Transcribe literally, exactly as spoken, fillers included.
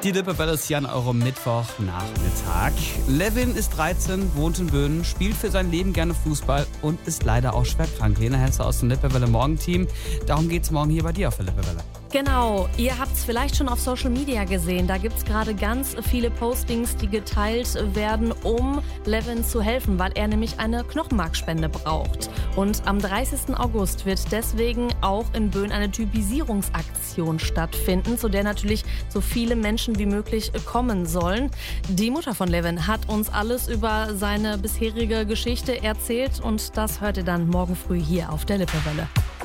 Die Lippewelle ist hier an eurem Mittwochnachmittag. Levin ist dreizehn, wohnt in Böhmen, spielt für sein Leben gerne Fußball und ist leider auch schwer krank. Lena Hesse aus dem Lippewelle Morgenteam. Darum geht's morgen hier bei dir auf der Lippewelle. Genau, ihr habt es vielleicht schon auf Social Media gesehen. Da gibt es gerade ganz viele Postings, die geteilt werden, um Levin zu helfen, weil er nämlich eine Knochenmarkspende braucht. Und am dreißigsten August wird deswegen auch in Böhmen eine Typisierungsaktion stattfinden, zu der natürlich so viele Menschen wie möglich kommen sollen. Die Mutter von Levin hat uns alles über seine bisherige Geschichte erzählt und das hört ihr dann morgen früh hier auf der Lippewelle.